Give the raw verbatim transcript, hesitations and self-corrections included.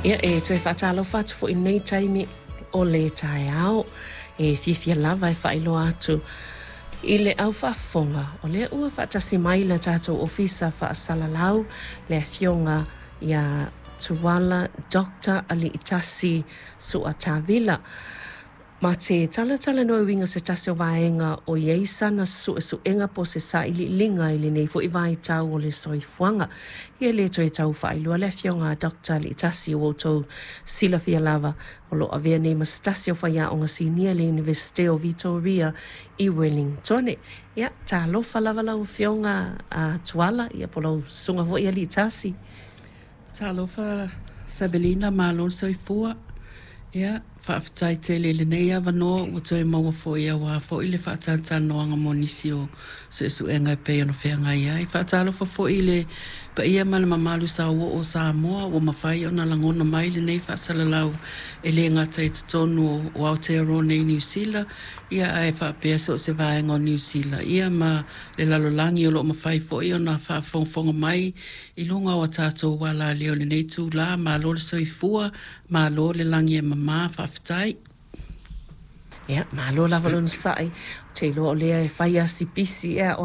Ia e toi whaatalo whatu fo i nei taimi o le tae au. E whiwhia lava e whailo atu. I le au whafonga o le ua whaatasi mai le tātou ofisa whaasalalau le fionga ia Tuwala Doctor Ali Itasi Sua Tavila. Ma te tala tala no winga se tasi o vaenga o yeisa na su su enga po se sa ili linga ili nei fo i vai tau o le soifuanga. Ia le toi tau whailua le fionga Doctor Ali Itasi o tau sila fia lava o lo avea nei ma se tasi o whaia o ngasinia le Universite o Victoria i Wellington. Ia, ta lofa lava lau fionga a Tuwala ia polo sunga vo i Ali Itasi. Ta lofa Sabelina malon soifua. Ia, whaafitai te le le nei awa noa o toi maua fo ia wa fo i le whaatata noanga monisi o so esu e ngai pei ono whea ngai ai. Whaatalo fa fo i le pa ia mana mamalu sa ua o Samoa o mawhai o na langona mai le nei whaasalalau e le ngata i tutonu o Aotearoa nei New Zealand. Ia ai whaapea so se vaenga o New Zealand. Ia ma le lalolangi o lo mawhai fo i o na whaafonga mai i lunga o tātou wala leo le nei tū la ma lo le soifua ma lo le langi e mama whaafitai. Ia, ma lo lava lona sai, te lo o lea e whaia si pisi ea o